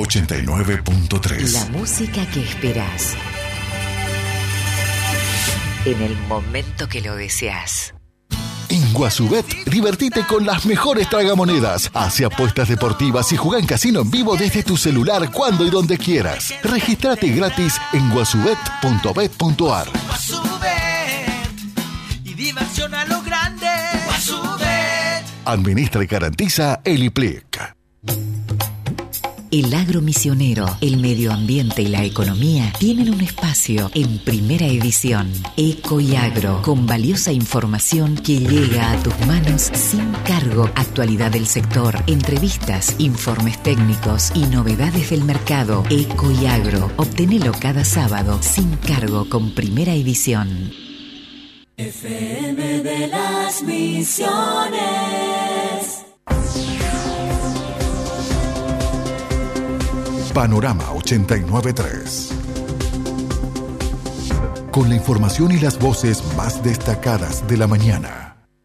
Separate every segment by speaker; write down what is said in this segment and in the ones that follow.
Speaker 1: 89.3.
Speaker 2: La música que esperás en el momento que lo deseas.
Speaker 1: En Guasubet, divertite con las mejores tragamonedas. Hace apuestas deportivas y juega en casino en vivo desde tu celular cuando y donde quieras. Regístrate gratis en guasubet.bet.ar.
Speaker 3: Guasubet y diversión a lo grande. Guasubet.
Speaker 1: Administra y garantiza el IPLIC.
Speaker 2: El agro misionero, el medio ambiente y la economía tienen un espacio en Primera Edición. Eco y Agro, con valiosa información que llega a tus manos sin cargo. Actualidad del sector, entrevistas, informes técnicos y novedades del mercado. Eco y Agro, obtenelo cada sábado sin cargo con Primera Edición.
Speaker 4: FM de las Misiones.
Speaker 1: Panorama 89.3. Con la información y las voces más destacadas de la mañana.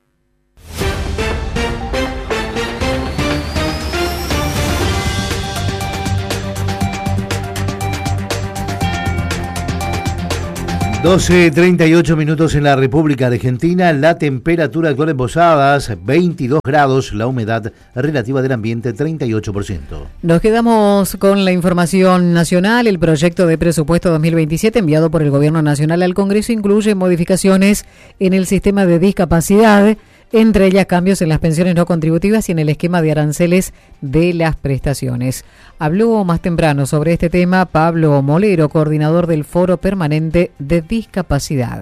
Speaker 5: 12:38 en la República Argentina. La temperatura actual en Posadas, 22 grados. La humedad relativa del ambiente, 38%.
Speaker 6: Nos quedamos con la información nacional. El proyecto de presupuesto 2027 enviado por el Gobierno Nacional al Congreso incluye modificaciones en el sistema de discapacidad, entre ellas cambios en las pensiones no contributivas y en el esquema de aranceles de las prestaciones. Habló más temprano sobre este tema Pablo Molero, coordinador del Foro Permanente de Discapacidad.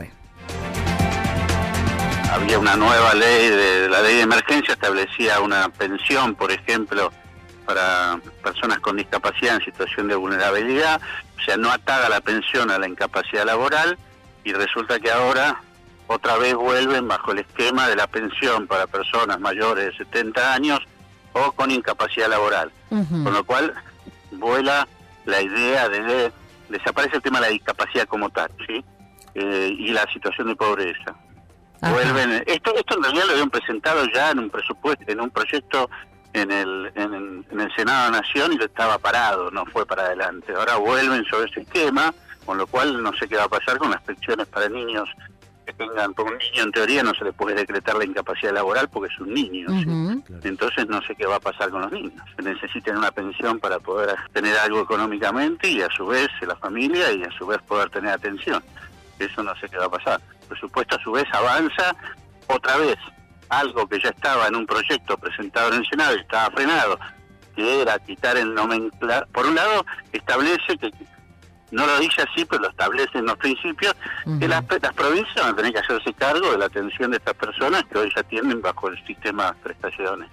Speaker 7: Había una nueva ley, la ley de emergencia establecía una pensión, por ejemplo, para personas con discapacidad en situación de vulnerabilidad, o sea, no atada la pensión a la incapacidad laboral, y resulta que ahora otra vez vuelven bajo el esquema de la pensión para personas mayores de 70 años o con incapacidad laboral. Con lo cual vuela la idea de desaparece el tema de la discapacidad como tal, ¿sí? Y la situación de pobreza. Vuelven, esto en realidad lo habían presentado ya en un presupuesto, en un proyecto en el Senado de Nación, y lo estaba parado, no fue para adelante. Ahora vuelven sobre ese esquema, con lo cual no sé qué va a pasar con las pensiones para niños que tengan, por un niño en teoría no se le puede decretar la incapacidad laboral porque es un niño, ¿sí? Claro. Entonces no sé qué va a pasar con los niños. Necesitan una pensión para poder tener algo económicamente y a su vez la familia y a su vez poder tener atención. Eso no sé qué va a pasar. El presupuesto a su vez avanza otra vez, algo que ya estaba en un proyecto presentado en el Senado y estaba frenado, que era quitar el nomenclado. Por un lado establece que, no lo dice así, pero lo establece en los principios, que las provincias van a tener que hacerse cargo de la atención de estas personas que hoy se atienden bajo el sistema de prestaciones.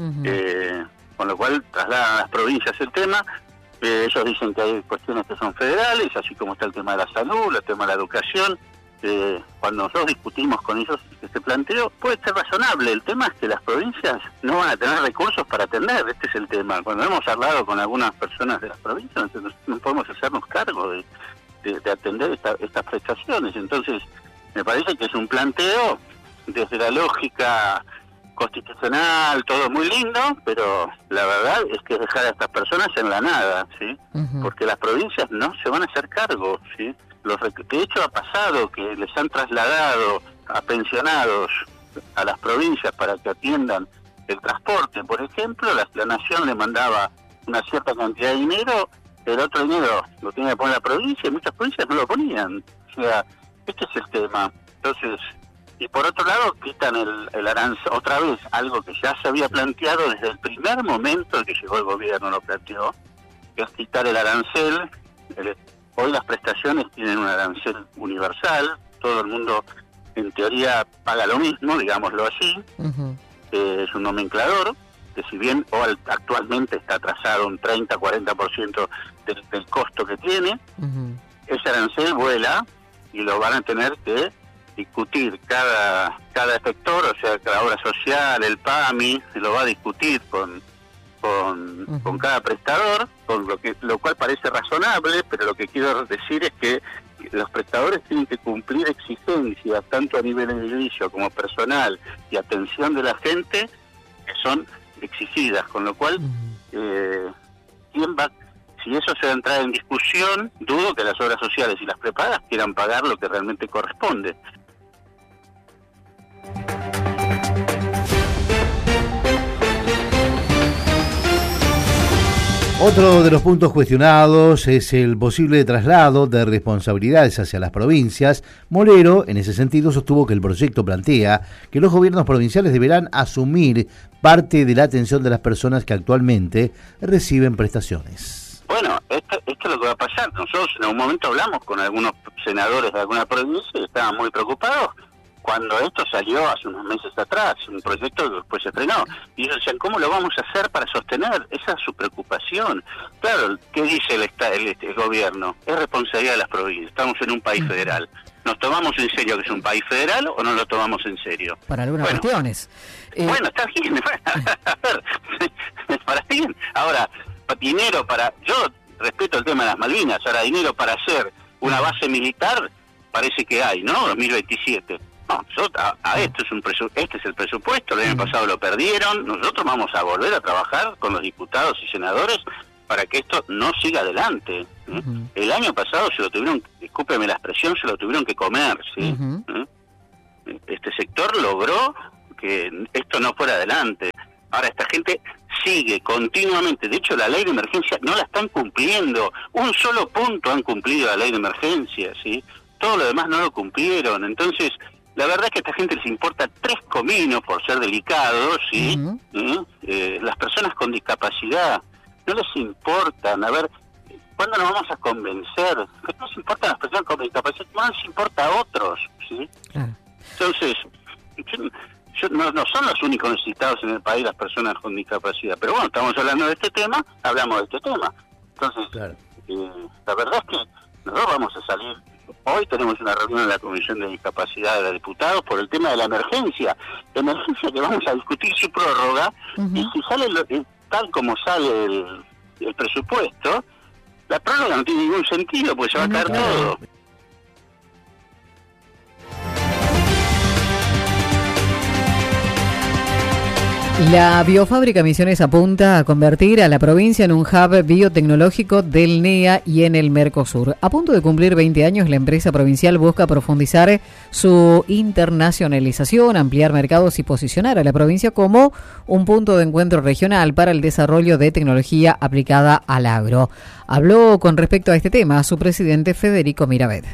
Speaker 7: Con lo cual trasladan a las provincias el tema. Ellos dicen que hay cuestiones que son federales, así como está el tema de la salud, el tema de la educación. Cuando nosotros discutimos con ellos este planteo, puede ser razonable. El tema es que las provincias no van a tener recursos para atender. Este es el tema. Cuando hemos hablado con algunas personas de las provincias, no podemos hacernos cargo de atender estas prestaciones. Entonces, me parece que es un planteo desde la lógica constitucional, todo muy lindo, pero la verdad es que dejar a estas personas en la nada, ¿sí? Porque las provincias no se van a hacer cargo, ¿sí? De hecho ha pasado que les han trasladado a pensionados a las provincias para que atiendan el transporte. Por ejemplo, la Nación le mandaba una cierta cantidad de dinero, el otro dinero lo tenía que poner la provincia y muchas provincias no lo ponían. O sea, este es el tema. Entonces, y por otro lado quitan el arancel, otra vez, algo que ya se había planteado desde el primer momento que llegó el gobierno, lo planteó, que es quitar el arancel. Hoy las prestaciones tienen un arancel universal, todo el mundo en teoría paga lo mismo, digámoslo así. Es un nomenclador que si bien actualmente está atrasado un 30-40% del costo que tiene, ese arancel vuela y lo van a tener que discutir cada sector, o sea, cada obra social, el PAMI, se lo va a discutir con cada prestador, lo cual parece razonable, pero lo que quiero decir es que los prestadores tienen que cumplir exigencias, tanto a nivel edilicio como personal y atención de la gente, que son exigidas, con lo cual, Si eso se va a entrar en discusión, dudo que las obras sociales y las prepagas quieran pagar lo que realmente corresponde.
Speaker 5: Otro de los puntos cuestionados es el posible traslado de responsabilidades hacia las provincias. Molero, en ese sentido, sostuvo que el proyecto plantea que los gobiernos provinciales deberán asumir parte de la atención de las personas que actualmente reciben prestaciones.
Speaker 7: Bueno, esto es lo que va a pasar. Nosotros en un momento hablamos con algunos senadores de alguna provincia y estaban muy preocupados cuando esto salió hace unos meses atrás, un proyecto que después se frenó. Y ellos decían, ¿cómo lo vamos a hacer para sostener? Esa es su preocupación. Claro, ¿qué dice el gobierno? Es responsabilidad de las provincias. Estamos en un país federal. ¿Nos tomamos en serio que es un país federal o no lo tomamos en serio?
Speaker 6: Para algunas cuestiones.
Speaker 7: Bueno, está bien. A ver, para bien. Ahora, dinero para... Yo respeto el tema de las Malvinas. Ahora, dinero para hacer una base militar parece que hay, ¿no? 2027. No, este es el presupuesto, el año pasado lo perdieron, nosotros vamos a volver a trabajar con los diputados y senadores para que esto no siga adelante. El año pasado se lo tuvieron, discúlpeme la expresión, se lo tuvieron que comer, ¿sí? Este sector logró que esto no fuera adelante. Ahora esta gente sigue continuamente, de hecho la ley de emergencia no la están cumpliendo, un solo punto han cumplido la ley de emergencia, ¿sí? Todo lo demás no lo cumplieron, entonces... La verdad es que a esta gente les importa 3 cominos por ser delicados, ¿sí? Las personas con discapacidad no les importan. A ver, ¿cuándo nos vamos a convencer? ¿Qué nos importan las personas con discapacidad? No les importa a otros, ¿sí? Entonces, no son los únicos necesitados en el país las personas con discapacidad. Pero bueno, estamos hablando de este tema, hablamos de este tema. Entonces, la verdad es que nosotros vamos a salir... Hoy tenemos una reunión en la Comisión de Discapacidad de los Diputados por el tema de la emergencia que vamos a discutir su prórroga, y si sale tal como sale el presupuesto, la prórroga no tiene ningún sentido, pues se va a caer todo.
Speaker 6: La biofábrica Misiones apunta a convertir a la provincia en un hub biotecnológico del NEA y en el Mercosur. A punto de cumplir 20 años, la empresa provincial busca profundizar su internacionalización, ampliar mercados y posicionar a la provincia como un punto de encuentro regional para el desarrollo de tecnología aplicada al agro. Habló con respecto a este tema su presidente Federico Mirabet.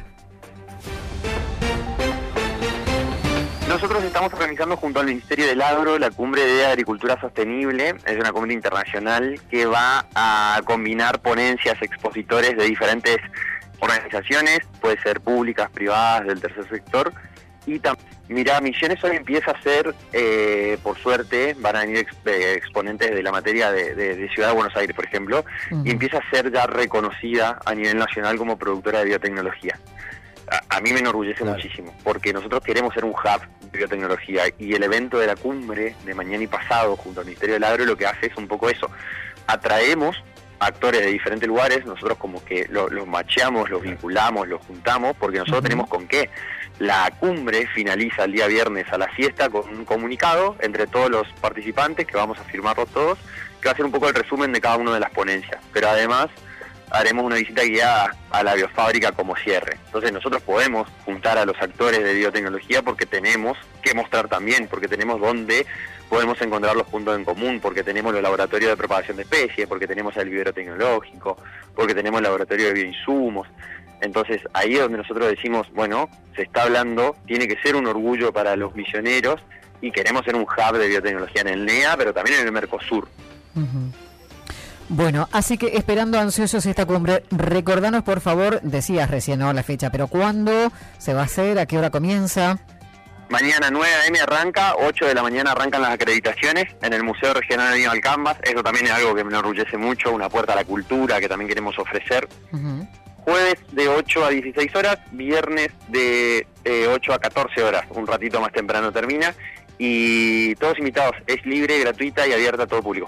Speaker 4: Nosotros estamos organizando junto al Ministerio del Agro la Cumbre de Agricultura Sostenible. Es una cumbre internacional que va a combinar ponencias, expositores de diferentes organizaciones, puede ser públicas, privadas, del tercer sector. Y mira, Misiones hoy empieza a ser, por suerte, van a venir exponentes de la materia de Ciudad de Buenos Aires, por ejemplo, y empieza a ser ya reconocida a nivel nacional como productora de biotecnología. A mí me enorgullece muchísimo, porque nosotros queremos ser un hub de biotecnología, y el evento de la cumbre de mañana y pasado junto al Ministerio del Agro lo que hace es un poco eso. Atraemos actores de diferentes lugares, nosotros como que los macheamos, los vinculamos, los juntamos, porque nosotros tenemos con qué. La cumbre finaliza el día viernes a la siesta con un comunicado entre todos los participantes, que vamos a firmarlo todos, que va a ser un poco el resumen de cada una de las ponencias, pero además haremos una visita guiada a la biofábrica como cierre. Entonces nosotros podemos juntar a los actores de biotecnología porque tenemos que mostrar también, porque tenemos dónde podemos encontrar los puntos en común, porque tenemos los laboratorios de propagación de especies, porque tenemos el vivero tecnológico, porque tenemos el laboratorio de bioinsumos. Entonces ahí es donde nosotros decimos, bueno, se está hablando, tiene que ser un orgullo para los misioneros, y queremos ser un hub de biotecnología en el NEA, pero también en el Mercosur.
Speaker 6: Bueno, así que esperando ansiosos esta cumbre, recordanos por favor, decías recién, ¿no?, la fecha, pero ¿cuándo se va a hacer? ¿A qué hora comienza?
Speaker 4: Mañana 9 a.m. arranca, 8 de la mañana arrancan las acreditaciones en el Museo Regional de Aníbal Cambas. Eso también es algo que me enorgullece mucho, una puerta a la cultura que también queremos ofrecer. Jueves de 8 a 16 horas, viernes de 8 a 14 horas, un ratito más temprano termina, y todos invitados, es libre, gratuita y abierta a todo público.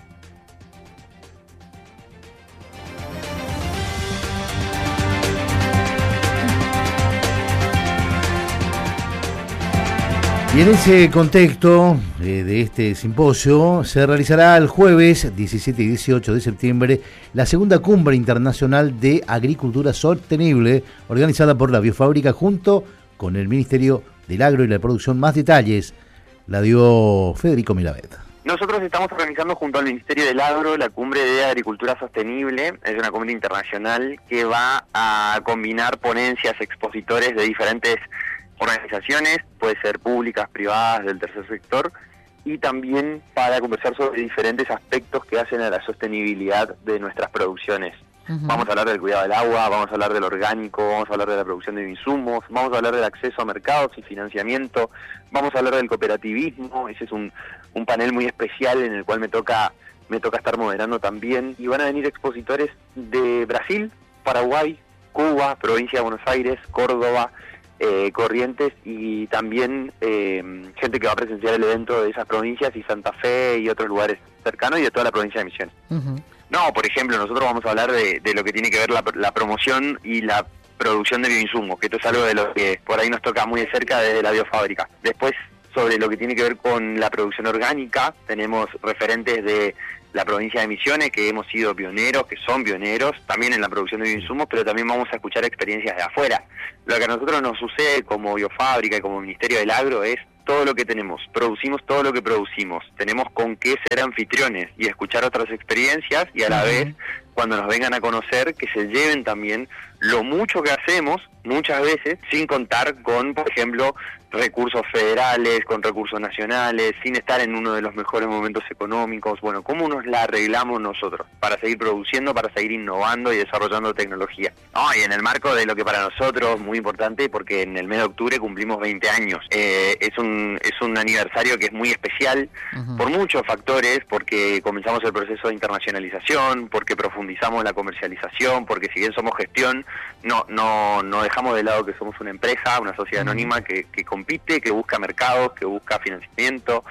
Speaker 5: Y en ese contexto de este simposio se realizará el jueves 17 y 18 de septiembre la segunda cumbre internacional de agricultura sostenible organizada por la Biofábrica junto con el Ministerio del Agro y la Producción. Más detalles la dio Federico Milabet.
Speaker 4: Nosotros estamos organizando junto al Ministerio del Agro la cumbre de agricultura sostenible. Es una cumbre internacional que va a combinar ponencias, expositores de diferentes organizaciones, puede ser públicas, privadas, del tercer sector, y también para conversar sobre diferentes aspectos que hacen a la sostenibilidad de nuestras producciones. Vamos a hablar del cuidado del agua, vamos a hablar del orgánico, vamos a hablar de la producción de insumos, vamos a hablar del acceso a mercados y financiamiento, vamos a hablar del cooperativismo. Ese es un panel muy especial en el cual me toca estar moderando también, y van a venir expositores de Brasil, Paraguay, Cuba, provincia de Buenos Aires, Córdoba, Corrientes, y también gente que va a presenciar el evento de esas provincias y Santa Fe y otros lugares cercanos y de toda la provincia de Misiones. No, por ejemplo, nosotros vamos a hablar de lo que tiene que ver la promoción y la producción de bioinsumos, que esto es algo de lo que por ahí nos toca muy de cerca desde la Biofábrica. Después, sobre lo que tiene que ver con la producción orgánica, tenemos referentes de la provincia de Misiones, que hemos sido pioneros, que son pioneros, también en la producción de bioinsumos, pero también vamos a escuchar experiencias de afuera. Lo que a nosotros nos sucede como Biofábrica y como Ministerio del Agro es todo lo que tenemos, producimos todo lo que producimos, tenemos con qué ser anfitriones y escuchar otras experiencias, y a la vez, cuando nos vengan a conocer, que se lleven también lo mucho que hacemos, muchas veces, sin contar con, por ejemplo, recursos federales, con recursos nacionales, sin estar en uno de los mejores momentos económicos. Bueno, ¿cómo nos la arreglamos nosotros para seguir produciendo, para seguir innovando y desarrollando tecnología? Y en el marco de lo que para nosotros, muy importante, porque en el mes de octubre cumplimos 20 años. Es un aniversario que es muy especial por muchos factores, porque comenzamos el proceso de internacionalización, porque profundizamos la comercialización, porque si bien somos gestión, no dejamos de lado que somos una empresa, una sociedad anónima que compite, que busca mercados, que busca financiamiento,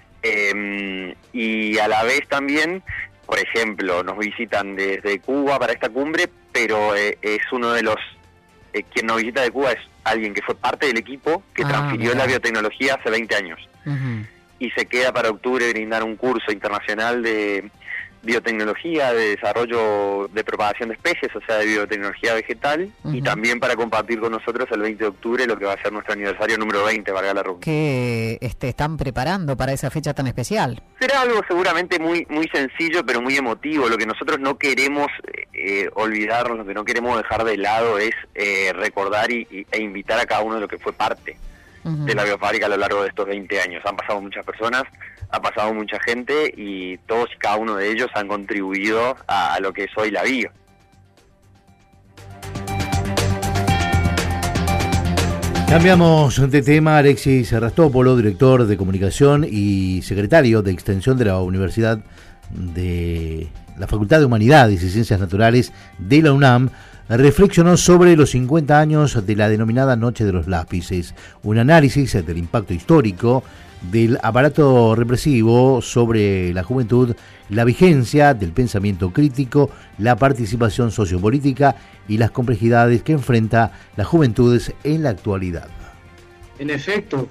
Speaker 4: y a la vez también, por ejemplo, nos visitan desde Cuba para esta cumbre, pero es uno de los, quien nos visita de Cuba es alguien que fue parte del equipo que transfirió la biotecnología hace 20 años, y se queda para octubre brindar un curso internacional de biotecnología, de desarrollo de propagación de especies, o sea, de biotecnología vegetal, y también para compartir con nosotros el 20 de octubre lo que va a ser nuestro aniversario número 20, valga la redundancia.
Speaker 6: ¿Qué están preparando para esa fecha tan especial?
Speaker 4: Será algo seguramente muy sencillo, pero muy emotivo. Lo que nosotros no queremos olvidarnos, lo que no queremos dejar de lado es recordar e invitar a cada uno de lo que fue parte de la Biofábrica a lo largo de estos 20 años. Han pasado muchas personas, ha pasado mucha gente, y todos y cada uno de ellos han contribuido a lo que es hoy la bio.
Speaker 5: Cambiamos de tema. Alexis Rastópolo, director de comunicación y secretario de extensión de la Universidad de la Facultad de Humanidades y Ciencias Naturales de la UNAM, reflexionó sobre los 50 años de la denominada Noche de los Lápices, un análisis del impacto histórico del aparato represivo sobre la juventud, la vigencia del pensamiento crítico, la participación sociopolítica y las complejidades que enfrenta las juventudes en la actualidad.
Speaker 8: En efecto,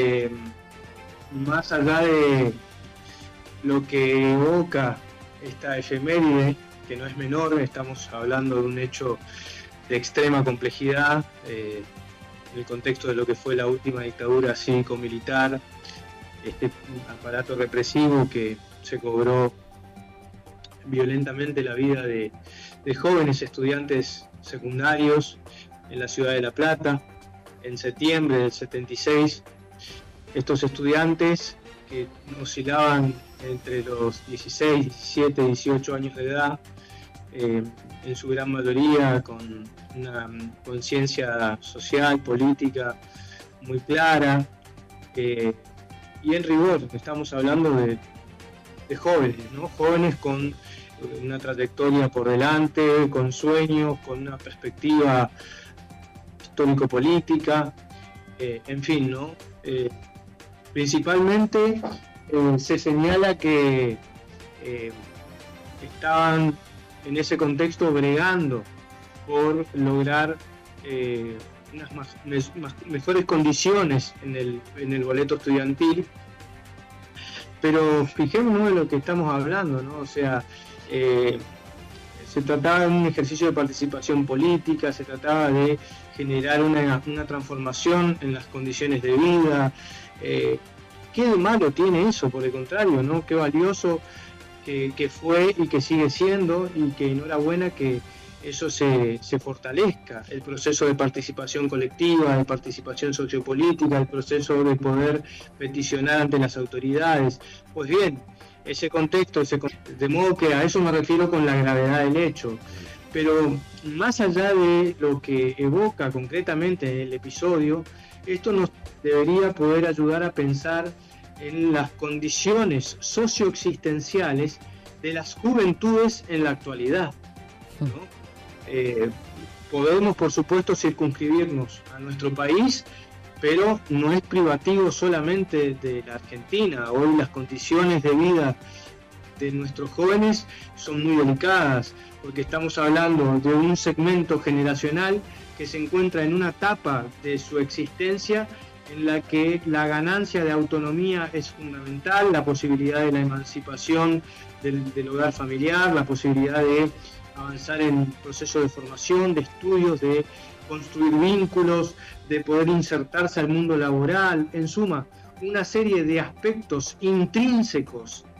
Speaker 8: más allá de lo que evoca esta efeméride, que no es menor, estamos hablando de un hecho de extrema complejidad, en el contexto de lo que fue la última dictadura cívico-militar, este aparato represivo que se cobró violentamente la vida de jóvenes estudiantes secundarios en la ciudad de La Plata en septiembre del 76. Estos estudiantes que oscilaban entre los 16, 17, 18 años de edad, en su gran mayoría con una conciencia social, política muy clara, y en rigor estamos hablando de jóvenes, ¿no? Jóvenes con una trayectoria por delante, con sueños, con una perspectiva histórico-política, en fin, ¿no? Principalmente se señala que estaban en ese contexto bregando por lograr mejores condiciones en el boleto estudiantil. Pero fijémonos en lo que estamos hablando, ¿no? O sea, se trataba de un ejercicio de participación política, se trataba de generar una transformación en las condiciones de vida. ¿Qué de malo tiene eso? Por el contrario, ¿no? Qué valioso que fue y que sigue siendo, y que enhorabuena que eso se fortalezca, el proceso de participación colectiva, de participación sociopolítica, el proceso de poder peticionar ante las autoridades. Pues bien, ese contexto, de modo que a eso me refiero con la gravedad del hecho. Pero más allá de lo que evoca concretamente el episodio, esto nos debería poder ayudar a pensar en las condiciones socioexistenciales de las juventudes en la actualidad, ¿no? Podemos, por supuesto, circunscribirnos a nuestro país, pero no es privativo solamente de la Argentina. Hoy las condiciones de vida de nuestros jóvenes son muy delicadas, porque estamos hablando de un segmento generacional que se encuentra en una etapa de su existencia en la que la ganancia de autonomía es fundamental, la posibilidad de la emancipación del hogar familiar, la posibilidad de avanzar en procesos de formación, de estudios, de construir vínculos, de poder insertarse al mundo laboral, en suma, una serie de aspectos intrínsecos